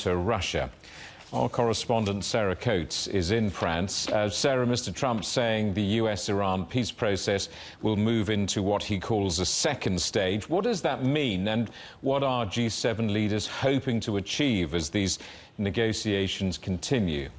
to Russia. Our correspondent Sarah Coates is in France. Sarah, Mr. Trump saying the US-Iran peace process will move into what he calls a second stage. What does that mean, and what are G7 leaders hoping to achieve as these negotiations continue?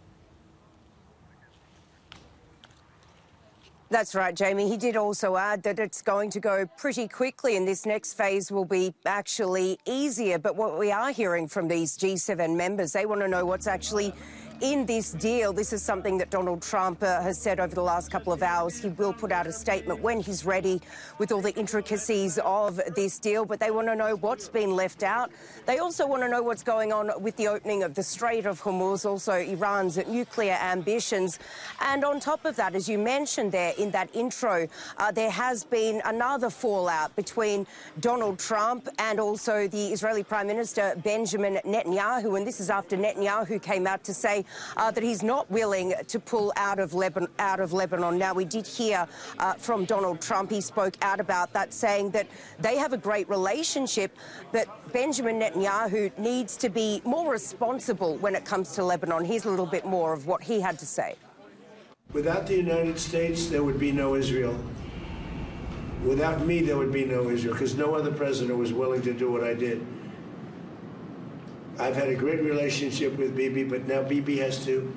That's right, Jamie. He did also add that it's going to go pretty quickly and this next phase will be actually easier. But what we are hearing from these G7 members, they want to know what's actually in this deal. This is something that Donald Trump has said over the last couple of hours. He will put out a statement when he's ready with all the intricacies of this deal, but they want to know what's been left out. They also want to know what's going on with the opening of the Strait of Hormuz, also Iran's nuclear ambitions. And on top of that, as you mentioned there in that intro, there has been another fallout between Donald Trump and also the Israeli Prime Minister Benjamin Netanyahu, and this is after Netanyahu came out to say that he's not willing to pull out of Lebanon. Now, we did hear from Donald Trump. He spoke out about that, saying that they have a great relationship, but Benjamin Netanyahu needs to be more responsible when it comes to Lebanon. Here's a little bit more of what he had to say. Without the United States, there would be no Israel. Without me, there would be no Israel, because no other president was willing to do what I did. I've had a great relationship with Bibi, but now Bibi has to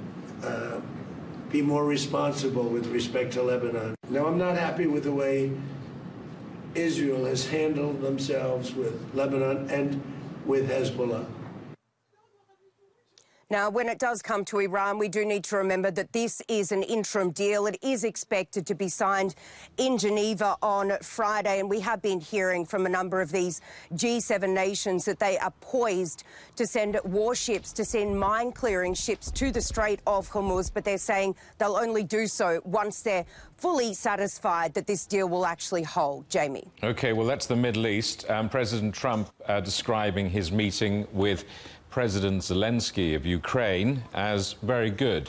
be more responsible with respect to Lebanon. Now, I'm not happy with the way Israel has handled themselves with Lebanon and with Hezbollah. Now, when it does come to Iran, we do need to remember that this is an interim deal. It is expected to be signed in Geneva on Friday, and we have been hearing from a number of these G7 nations that they are poised to send warships, to send mine-clearing ships to the Strait of Hormuz, but they're saying they'll only do so once they're fully satisfied that this deal will actually hold. Jamie. OK, well, that's the Middle East. President Trump describing his meeting with President Zelensky of Ukraine as very good.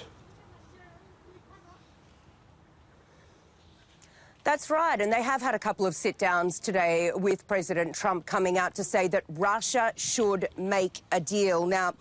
That's right, and they have had a couple of sit-downs today with President Trump coming out to say that Russia should make a deal. Now,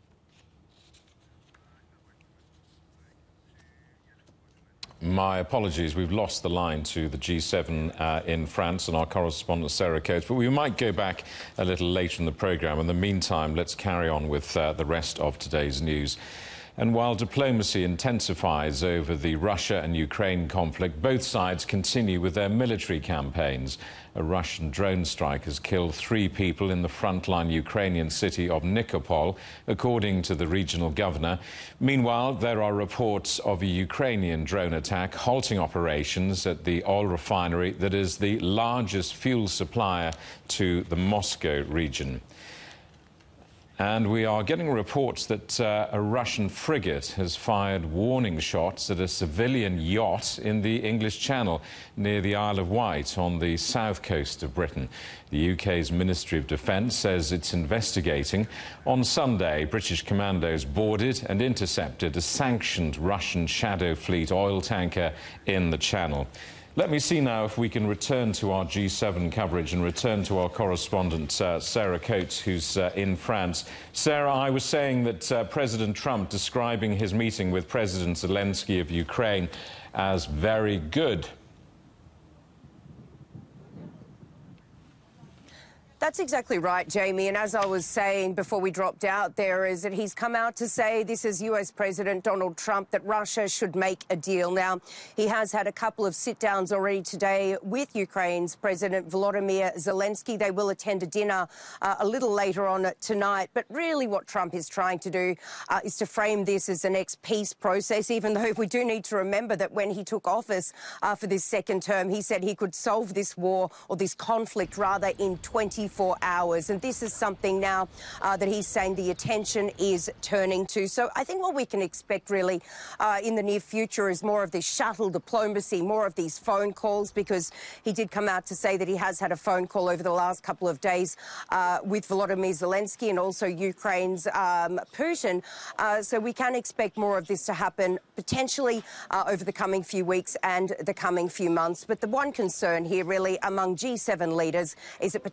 my apologies, we've lost the line to the G7 in France and our correspondent Sarah Coates, but we might go back a little later in the programme. In the meantime, let's carry on with the rest of today's news. And while diplomacy intensifies over the Russia and Ukraine conflict, both sides continue with their military campaigns. A Russian drone strike has killed 3 people in the frontline Ukrainian city of Nikopol, according to the regional governor. Meanwhile, there are reports of a Ukrainian drone attack halting operations at the oil refinery that is the largest fuel supplier to the Moscow region. And we are getting reports that a Russian frigate has fired warning shots at a civilian yacht in the English Channel near the Isle of Wight on the south coast of Britain. The UK's Ministry of Defence says it's investigating. On Sunday, British commandos boarded and intercepted a sanctioned Russian Shadow Fleet oil tanker in the Channel. Let me see now if we can return to our G7 coverage and return to our correspondent, Sarah Coates, who's in France. Sarah, I was saying that President Trump describing his meeting with President Zelensky of Ukraine as very good. That's exactly right, Jamie. And as I was saying before we dropped out there, is that he's come out to say, this is US President Donald Trump, that Russia should make a deal. Now, he has had a couple of sit-downs already today with Ukraine's President Volodymyr Zelensky. They will attend a dinner a little later on tonight. But really what Trump is trying to do is to frame this as the next peace process, even though we do need to remember that when he took office for this second term, he said he could solve this war, or this conflict rather, in 24 hours. And this is something now that he's saying the attention is turning to. So I think what we can expect really in the near future is more of this shuttle diplomacy, more of these phone calls, because he did come out to say that he has had a phone call over the last couple of days with Volodymyr Zelensky and also Ukraine's Putin. So we can expect more of this to happen potentially over the coming few weeks and the coming few months. But the one concern here really among G7 leaders is that potentially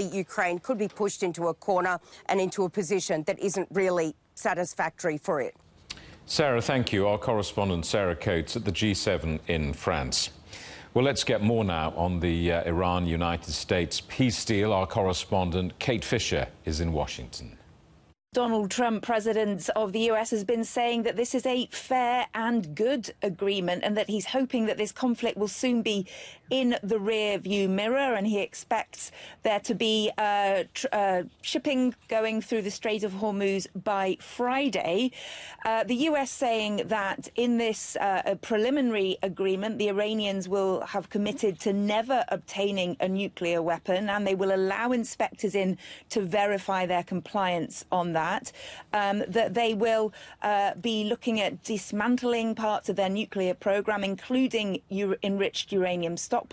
really Ukraine could be pushed into a corner and into a position that isn't really satisfactory for it. Sarah, thank you. Our correspondent Sarah Coates at the G7 in France. Well, let's get more now on the Iran-United States peace deal. Our correspondent Kate Fisher is in Washington. Donald Trump, president of the US, has been saying that this is a fair and good agreement and that he's hoping that this conflict will soon be in the rear-view mirror, and he expects there to be shipping going through the Strait of Hormuz by Friday. The US saying that in this preliminary agreement, the Iranians will have committed to never obtaining a nuclear weapon, and they will allow inspectors in to verify their compliance on that. That they will be looking at dismantling parts of their nuclear program, including enriched uranium stockpiles.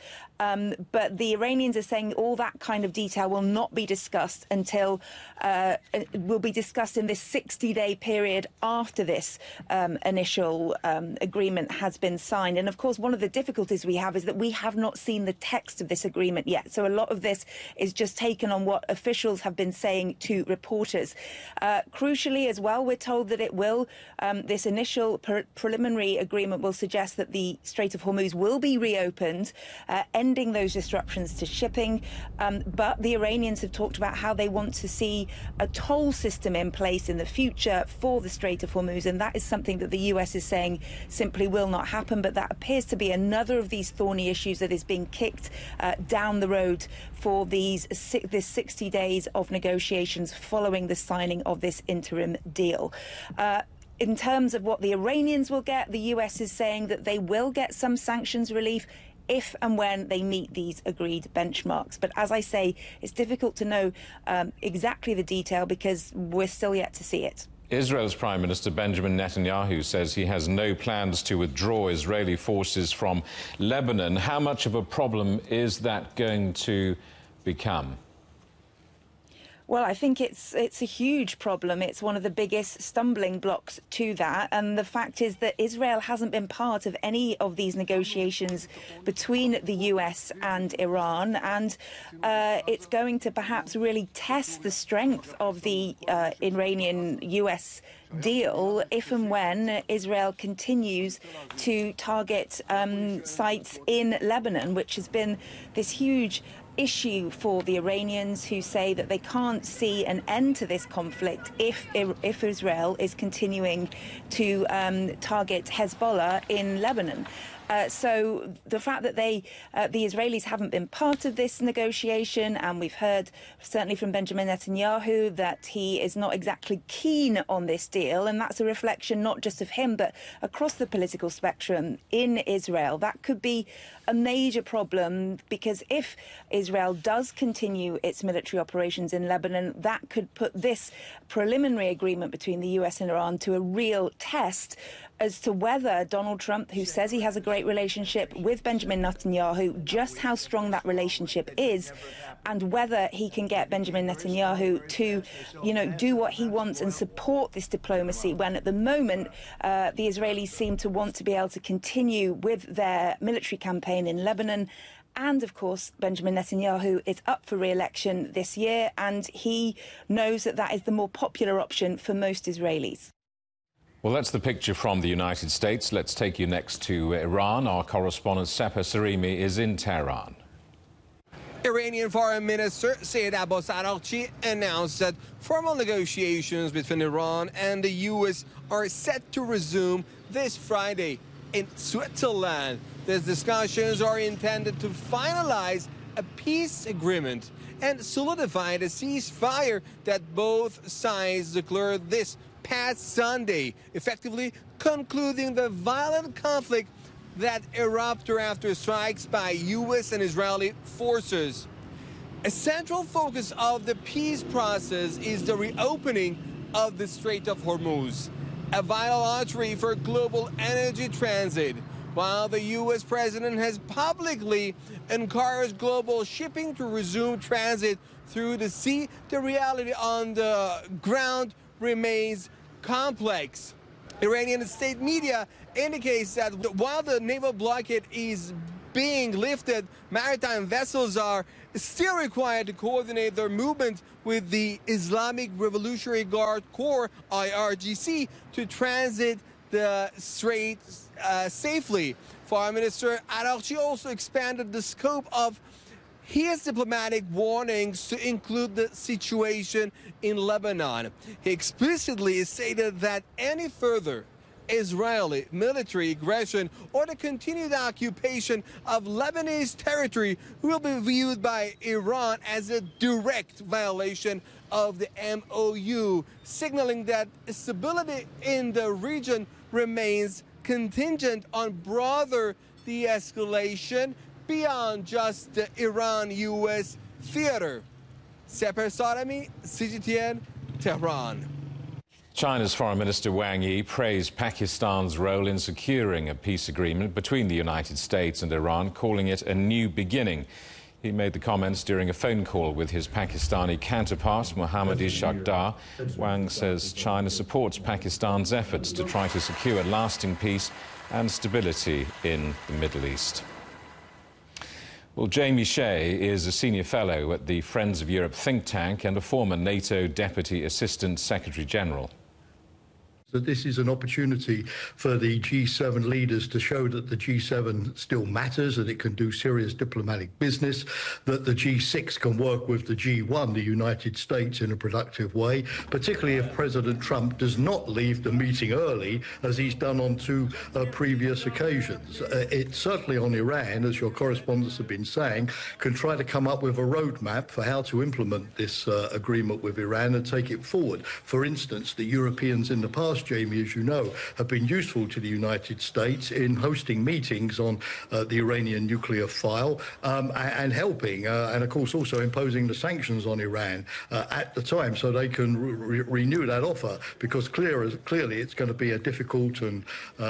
But the Iranians are saying all that kind of detail will not be discussed until will be discussed in this 60-day period after this initial agreement has been signed. And of course, one of the difficulties we have is that we have not seen the text of this agreement yet. So a lot of this is just taken on what officials have been saying to reporters. Crucially as well, we're told that it will, this initial preliminary agreement will suggest that the Strait of Hormuz will be reopened, ending those disruptions to shipping. But the Iranians have talked about how they want to see a toll system in place in the future for the Strait of Hormuz. And that is something that the US is saying simply will not happen. But that appears to be another of these thorny issues that is being kicked down the road for this 60 days of negotiations following the signing of this interim deal. In terms of what the Iranians will get, the US is saying that they will get some sanctions relief if and when they meet these agreed benchmarks. But as I say, it's difficult to know exactly the detail because we're still yet to see it. Israel's Prime Minister Benjamin Netanyahu says he has no plans to withdraw Israeli forces from Lebanon. How much of a problem is that going to become? Well, I think it's a huge problem. It's one of the biggest stumbling blocks to that. And the fact is that Israel hasn't been part of any of these negotiations between the US and Iran. And it's going to perhaps really test the strength of the Iranian-US deal if and when Israel continues to target sites in Lebanon, which has been this huge issue for the Iranians, who say that they can't see an end to this conflict if Israel is continuing to target Hezbollah in Lebanon. So the fact that the Israelis haven't been part of this negotiation, and we've heard certainly from Benjamin Netanyahu that he is not exactly keen on this deal, and that's a reflection not just of him but across the political spectrum in Israel. That could be a major problem, because if Israel does continue its military operations in Lebanon, that could put this preliminary agreement between the US and Iran to a real test as to whether Donald Trump, who says he has a great relationship with Benjamin Netanyahu, just how strong that relationship is, and whether he can get Benjamin Netanyahu to, do what he wants and support this diplomacy, when at the moment the Israelis seem to want to be able to continue with their military campaign in Lebanon. And, of course, Benjamin Netanyahu is up for re-election this year, and he knows that that is the more popular option for most Israelis. Well, that's the picture from the United States. Let's take you next to Iran. Our correspondent Sepah Sarimi is in Tehran. Iranian Foreign Minister Saeed Abbas Araghchi announced that formal negotiations between Iran and the U.S. are set to resume this Friday in Switzerland. These discussions are intended to finalize a peace agreement and solidify the ceasefire that both sides declared this past Sunday, effectively concluding the violent conflict that erupted after strikes by U.S. and Israeli forces. A central focus of the peace process is the reopening of the Strait of Hormuz, a vital artery for global energy transit. While the U.S. president has publicly encouraged global shipping to resume transit through the sea, the reality on the ground remains complex. Iranian state media indicates that while the naval blockade is being lifted, maritime vessels are still required to coordinate their movement with the Islamic Revolutionary Guard Corps, IRGC, to transit the strait safely. Foreign Minister Araghchi also expanded the scope of his diplomatic warnings to include the situation in Lebanon. He explicitly stated that any further Israeli military aggression or the continued occupation of Lebanese territory will be viewed by Iran as a direct violation of the MOU, signaling that stability in the region remains contingent on broader de-escalation beyond just the Iran-US theater. Seper Sarami, CGTN, Tehran. China's Foreign Minister Wang Yi praised Pakistan's role in securing a peace agreement between the United States and Iran, calling it a new beginning. He made the comments during a phone call with his Pakistani counterpart, Mohammad Ishaq Dar. Wang says China supports Pakistan's efforts to try to secure lasting peace and stability in the Middle East. Well, Jamie Shea is a senior fellow at the Friends of Europe think tank and a former NATO Deputy Assistant Secretary General. That this is an opportunity for the G7 leaders to show that the G7 still matters, that it can do serious diplomatic business, that the G6 can work with the G1, the United States, in a productive way, particularly if President Trump does not leave the meeting early, as he's done on two previous occasions. It certainly on Iran, as your correspondents have been saying, can try to come up with a roadmap for how to implement this agreement with Iran and take it forward. For instance, the Europeans in the past, Jamie, as you know, have been useful to the United States in hosting meetings on the Iranian nuclear file and helping, and of course also imposing the sanctions on Iran at the time so they can renew that offer, because clearly it's going to be a difficult and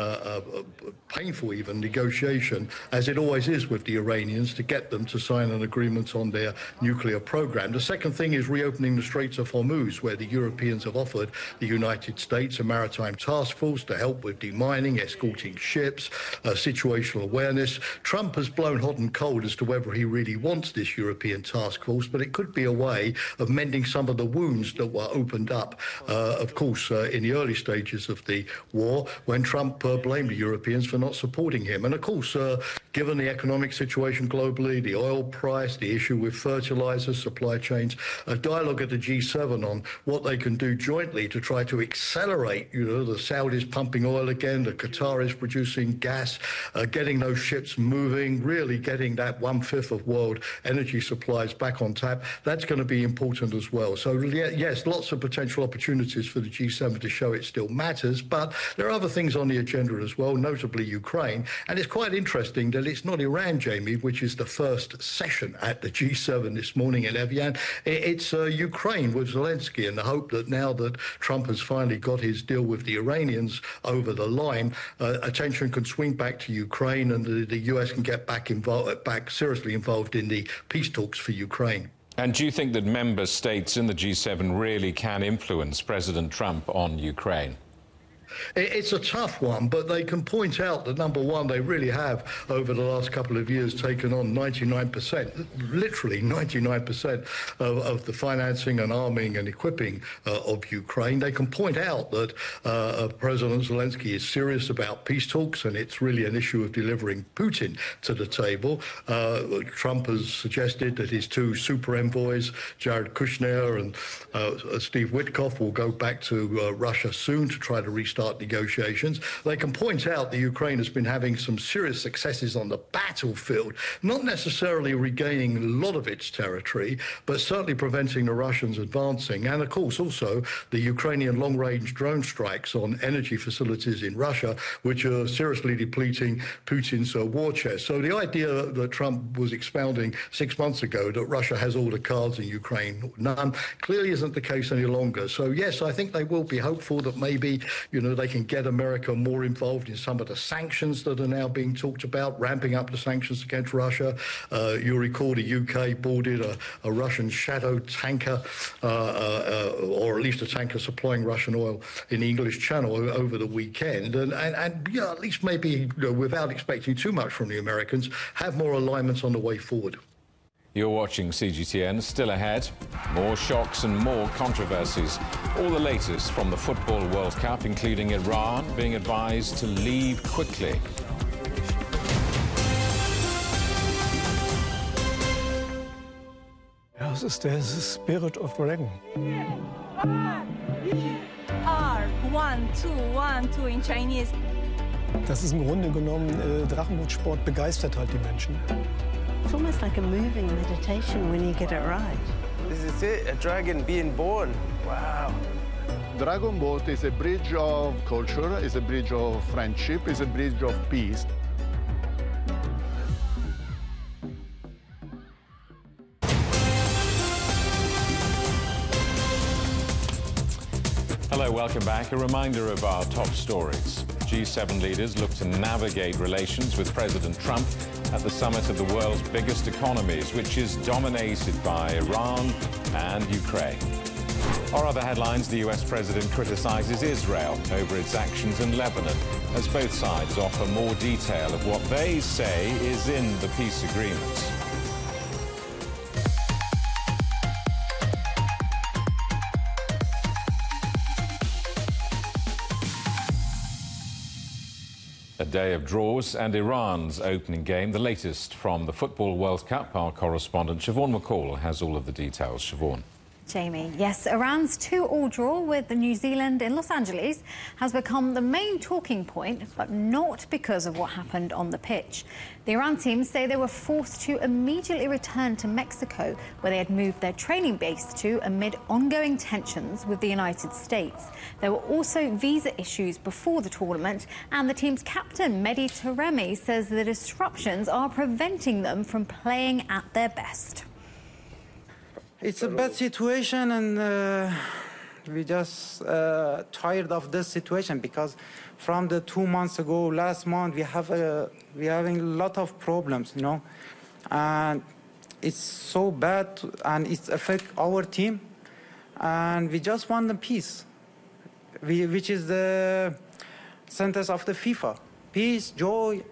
painful even negotiation, as it always is with the Iranians, to get them to sign an agreement on their nuclear program. The second thing is reopening the Straits of Hormuz, where the Europeans have offered the United States a maritime task force to help with demining, escorting ships, situational awareness. Trump has blown hot and cold as to whether he really wants this European task force, but it could be a way of mending some of the wounds that were opened up, of course, in the early stages of the war, when Trump blamed the Europeans for not supporting him. And of course, given the economic situation globally, the oil price, the issue with fertilizers, supply chains, a dialogue at the G7 on what they can do jointly to try to accelerate, the Saudis pumping oil again, the Qataris producing gas, getting those ships moving, really getting that 1/5 of world energy supplies back on tap. That's going to be important as well. So yes, lots of potential opportunities for the G7 to show it still matters, but there are other things on the agenda as well, notably Ukraine. And it's quite interesting that it's not Iran, Jamie, which is the first session at the G7 this morning in Evian. It's Ukraine with Zelensky, and the hope that now that Trump has finally got his deal with the Iranians over the line, attention can swing back to Ukraine, and the US can get back seriously involved in the peace talks for Ukraine. And do you think that member states in the G7 really can influence President Trump on Ukraine? It's a tough one, but they can point out that, number one, they really have, over the last couple of years, taken on 99%, literally 99% of the financing and arming and equipping of Ukraine. They can point out that President Zelensky is serious about peace talks, and it's really an issue of delivering Putin to the table. Trump has suggested that his two super envoys, Jared Kushner and Steve Witkoff, will go back to Russia soon to try to restart negotiations. They can point out that Ukraine has been having some serious successes on the battlefield, not necessarily regaining a lot of its territory, but certainly preventing the Russians advancing. And of course, also the Ukrainian long-range drone strikes on energy facilities in Russia, which are seriously depleting Putin's war chest. So the idea that Trump was expounding 6 months ago, that Russia has all the cards in Ukraine, none, clearly isn't the case any longer. So yes, I think they will be hopeful that maybe, they can get America more involved in some of the sanctions that are now being talked about, ramping up the sanctions against Russia. You'll recall the UK boarded a Russian shadow tanker, or at least a tanker supplying Russian oil in the English Channel over the weekend. And at least maybe, without expecting too much from the Americans, have more alignments on the way forward. You're watching CGTN. Still ahead, more shocks and more controversies. All the latest from the Football World Cup, including Iran being advised to leave quickly. Ja, es ist der Spirit of Dragon. One, two in Chinese. Das ist im Grunde genommen, Drachenbootsport begeistert halt die Menschen. It's almost like a moving meditation when you get it right. This is it, a dragon being born. Wow. Dragon Boat is a bridge of culture, is a bridge of friendship, is a bridge of peace. Hello, welcome back. A reminder of our top stories. G7 leaders look to navigate relations with President Trump at the summit of the world's biggest economies, which is dominated by Iran and Ukraine. Our other headlines, the US president criticizes Israel over its actions in Lebanon, as both sides offer more detail of what they say is in the peace agreement. A day of draws and Iran's opening game, the latest from the Football World Cup. Our correspondent Siobhan McCall has all of the details. Siobhan. Jamie, yes, Iran's 2-2 draw with New Zealand in Los Angeles has become the main talking point, but not because of what happened on the pitch. The Iran team say they were forced to immediately return to Mexico, where they had moved their training base to amid ongoing tensions with the United States. There were also visa issues before the tournament, and the team's captain, Mehdi Taremi, says the disruptions are preventing them from playing at their best. It's a bad situation, and we just tired of this situation because from the 2 months ago, last month, we're having a lot of problems, you know, and it's so bad, and it affects our team, and we just want the peace, which is the sentence of the FIFA: peace, joy.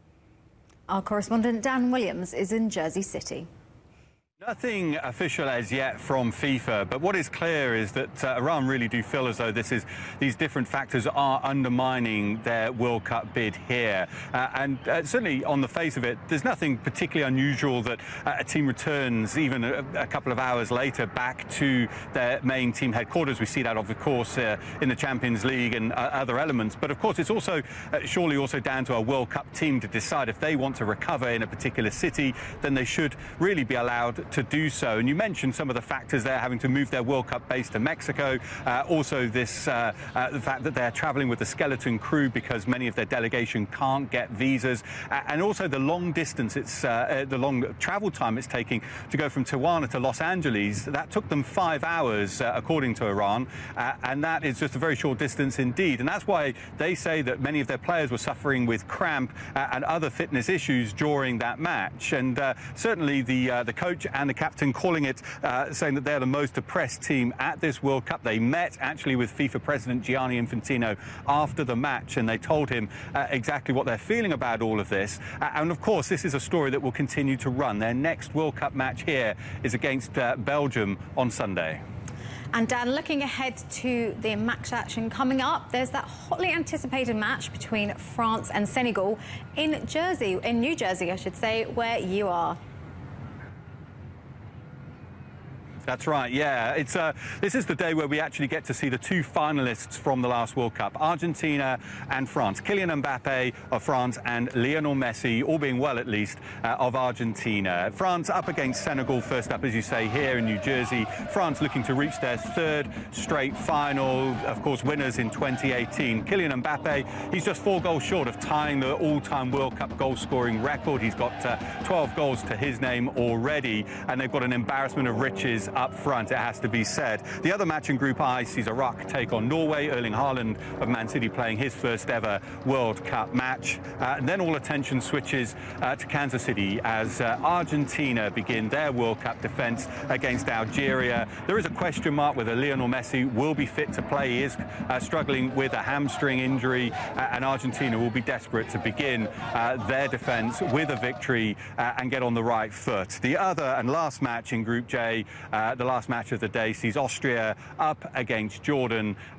Our correspondent Dan Williams is in Jersey City. Nothing official as yet from FIFA, but what is clear is that Iran really do feel as though these different factors are undermining their World Cup bid here. And certainly on the face of it, there's nothing particularly unusual that a team returns even a couple of hours later back to their main team headquarters. We see that, of course, in the Champions League and other elements. But of course, it's also surely also down to a World Cup team to decide if they want to recover in a particular city, then they should really be allowed to do so. And you mentioned some of the factors there, having to move their World Cup base to Mexico. Also this the fact that they're traveling with a skeleton crew because many of their delegation can't get visas, and also the long distance, the long travel time it's taking to go from Tijuana to Los Angeles. That took them 5 hours, according to Iran, and that is just a very short distance indeed. And that's why they say that many of their players were suffering with cramp and other fitness issues during that match. And certainly the coach and the captain calling it, saying that they're the most depressed team at this World Cup. They met actually with FIFA President Gianni Infantino after the match, and they told him exactly what they're feeling about all of this. And of course, this is a story that will continue to run. Their next World Cup match here is against Belgium on Sunday. And Dan, looking ahead to the match action coming up, there's that hotly anticipated match between France and Senegal in New Jersey, I should say, where you are. That's right, yeah. This is the day where we actually get to see the two finalists from the last World Cup, Argentina and France. Kylian Mbappe of France and Lionel Messi, all being well at least, of Argentina. France up against Senegal, first up, as you say, here in New Jersey. France looking to reach their third straight final, of course, winners in 2018. Kylian Mbappe, he's just 4 goals short of tying the all-time World Cup goal-scoring record. He's got 12 goals to his name already, and they've got an embarrassment of riches up front, it has to be said. The other match in Group I sees Iraq take on Norway. Erling Haaland of Man City playing his first ever World Cup match. And then all attention switches to Kansas City as Argentina begin their World Cup defence against Algeria. There is a question mark whether Lionel Messi will be fit to play. He is struggling with a hamstring injury, and Argentina will be desperate to begin their defence with a victory and get on the right foot. The other and last match in Group J, the last match of the day, sees Austria up against Jordan,